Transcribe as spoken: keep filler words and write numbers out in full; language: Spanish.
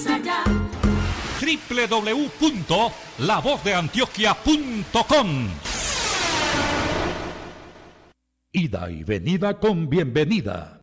allá. doble u doble u doble u punto la voz de antioquia punto com. Ida y venida con bienvenida.